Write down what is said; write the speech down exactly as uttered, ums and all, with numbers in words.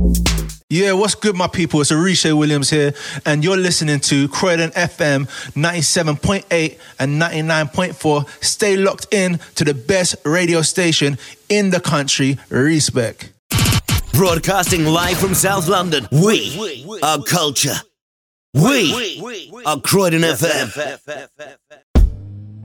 Yeah, what's good, my people? It's Arisha Williams here, and you're listening to Croydon F M ninety-seven point eight and ninety-nine point four. Stay locked in to the best radio station in the country. Respect. Broadcasting live from South London, we are culture. We are Croydon F M.